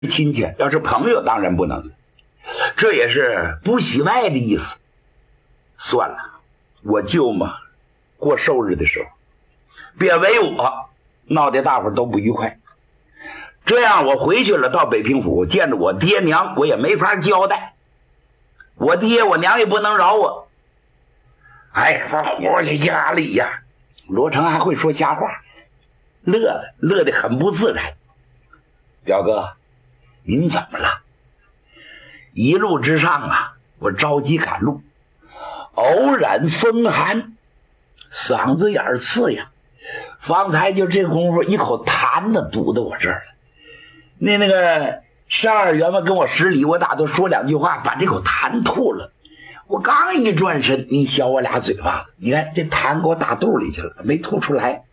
亲戚，要是朋友当然不能了，这也是不喜外的意思。算了，我舅嘛过寿日的时候，别为我闹得大伙都不愉快。这样我回去了，到北平府见着我爹娘，我也没法交代，我爹我娘也不能饶我。哎呀，活的压力呀！罗成还会说瞎话，乐得很不自然。表哥，您怎么了？一路之上啊，我着急赶路，偶然风寒，嗓子眼刺呀。方才就这功夫，一口痰呢堵到我这儿了。那个上二员们跟我施礼，我打算说两句话，把这口痰吐了。我刚一转身，你小我俩嘴巴子，你看这痰给我打肚里去了，没吐出来。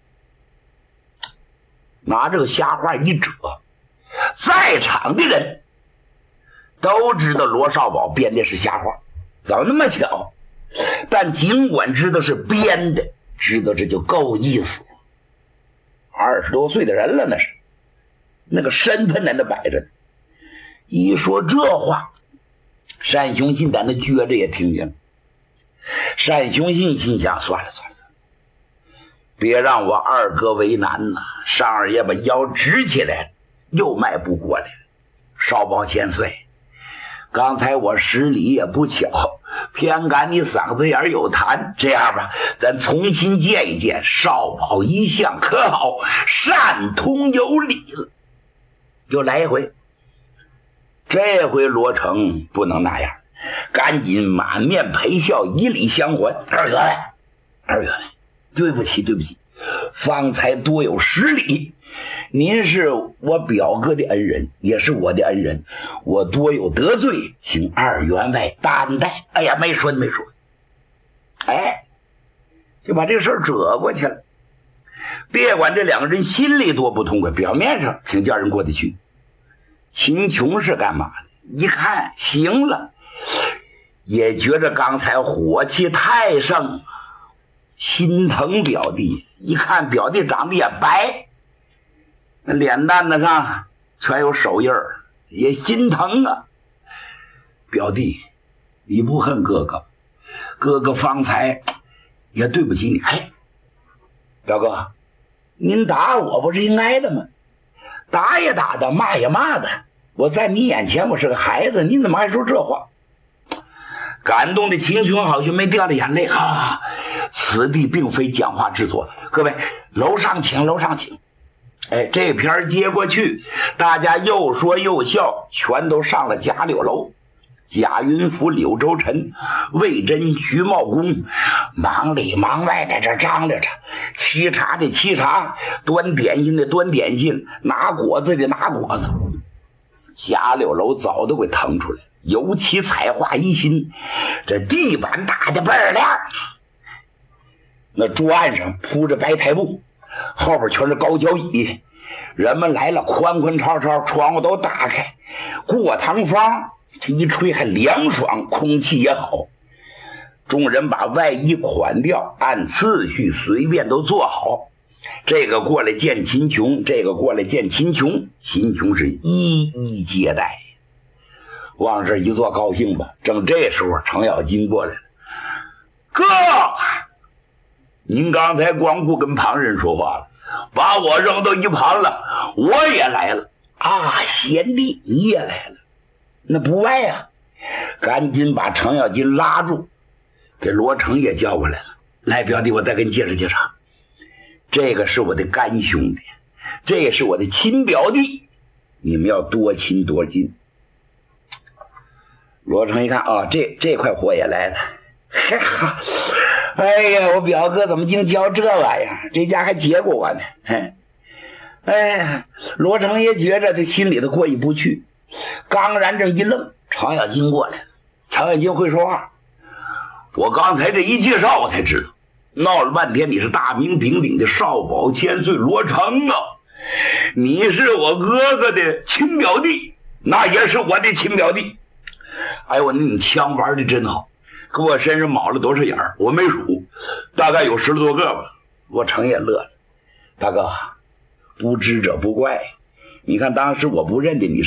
拿这个瞎话一折，在场的人都知道罗少宝编的是瞎话，怎么那么巧？但尽管知道是编的，知道这就够意思。20多岁的人了，那个身份在那摆着呢。一说这话，单雄信在那撅着也听见了。单雄信心想，算了，别让我二哥为难呐！上二爷把腰直起来，又迈不过来了。少保千岁，刚才我施礼也不巧，偏赶你嗓子眼有痰。这样吧，咱重新见一见。少保一向可好，善通有礼了。又来一回。这回罗成不能那样，赶紧满面陪笑，以礼相还。二员，对不起，方才多有失礼。您是我表哥的恩人，也是我的恩人，我多有得罪，请二员外担待。哎呀，没说，哎，就把这个事儿折过去了。别管这两个人心里多不痛快，表面上挺叫人过得去。秦琼是干嘛的？一看行了，也觉着刚才火气太盛，心疼表弟。一看表弟长得也白，那脸蛋子上全有手印儿，也心疼啊。表弟，你不恨哥哥，哥哥方才也对不起你。哎，表哥，您打我不是应该的吗？打也打的，骂也骂的，我在你眼前我是个孩子，你怎么还说这话？感动的秦琼好像没掉了眼泪。此地并非讲话之所，各位楼上请。哎，这篇接过去，大家又说又笑，全都上了贾柳楼。贾云甫、柳州臣、魏征、徐茂公忙里忙外在这张罗着，沏茶的沏茶，端点心的端点心，拿果子的拿果子。贾柳楼早都给腾出来，尤其彩画一新，这地板打的倍儿亮，那桌案上铺着白台布，后边全是高脚椅，人们来了宽宽敞敞，窗户都打开，过堂房这一吹还凉爽，空气也好。众人把外衣款掉，按次序随便都做好。这个过来见秦琼，这个过来见秦琼，秦琼是一一接待。往这一坐高兴吧。正这时候程咬金过来了。哥，您刚才光顾跟旁人说话了，把我扔到一旁了，我也来了。啊，贤弟你也来了，那不外啊。赶紧把程咬金拉住，给罗成也叫过来了。来，表弟，我再给你介绍介绍，这个是我的干兄弟，这也是我的亲表弟，你们要多亲多近。罗成一看啊，这块货也来了。哎呀，我表哥怎么净教这玩意儿，这家还结果我呢。哎呀，罗成也觉着这心里头过意不去，刚然这一愣，程咬金过来了。程咬金会说话，我刚才这一介绍我才知道，闹了半天你是大名鼎鼎的少保千岁罗成啊，你是我哥哥的亲表弟，那也是我的亲表弟。哎呦，你枪玩的真好，给我身上卯了多少眼儿，我没数，大概有10多个吧。罗成也乐了，大哥，不知者不怪， 你看当时我不认得你